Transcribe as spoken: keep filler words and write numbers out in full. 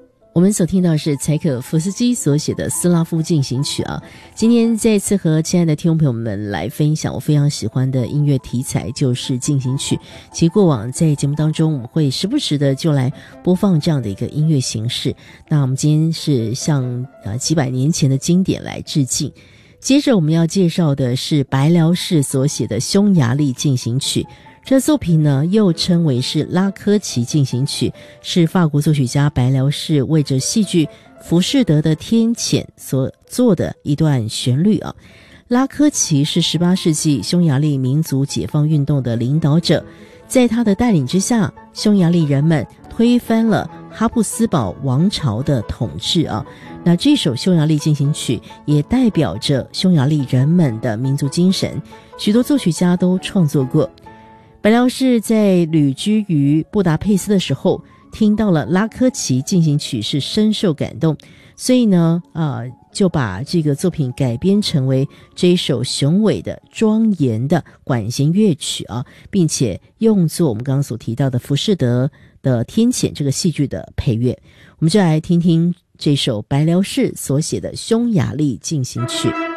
我们所听到是柴可夫斯基所写的斯拉夫进行曲啊。今天再次和亲爱的听众朋友们来分享我非常喜欢的音乐题材，就是进行曲。其实过往在节目当中我们会时不时的就来播放这样的一个音乐形式，那我们今天是向呃几百年前的经典来致敬。接着我们要介绍的是白辽士所写的匈牙利进行曲，这作品呢又称为是拉科齐进行曲，是法国作曲家白辽士为着戏剧《浮士德的天谴》所做的一段旋律啊。拉科齐是十八世纪匈牙利民族解放运动的领导者，在他的带领之下，匈牙利人们推翻了哈布斯堡王朝的统治啊。那这首匈牙利进行曲也代表着匈牙利人们的民族精神，许多作曲家都创作过。白辽士在旅居于布达佩斯的时候，听到了拉科齐进行曲，是深受感动，所以呢，呃，就把这个作品改编成为这一首雄伟的、庄严的管弦乐曲啊，并且用作我们刚刚所提到的《浮士德的天谴》这个戏剧的配乐。我们就来听听这首白辽士所写的匈牙利进行曲。